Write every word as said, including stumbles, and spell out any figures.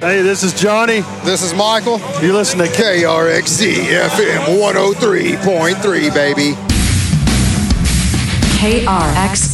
Hey, this is Johnny. This is Michael. You listen to K R X Z F M one oh three point three, baby. K R X